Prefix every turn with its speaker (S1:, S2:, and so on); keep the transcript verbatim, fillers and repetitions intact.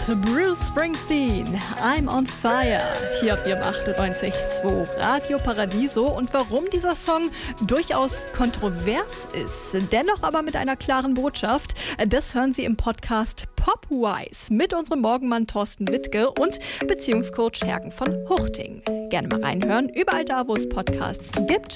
S1: Bruce Springsteen, I'm on Fire, hier auf Ihrem achtundneunzig Komma zwei Radio Paradiso. Und warum dieser Song durchaus kontrovers ist, dennoch aber mit einer klaren Botschaft, das hören Sie im Podcast Popwise mit unserem Morgenmann Thorsten Wittke und Beziehungscoach Herken von Huchting. Gerne mal reinhören, überall da, wo es Podcasts gibt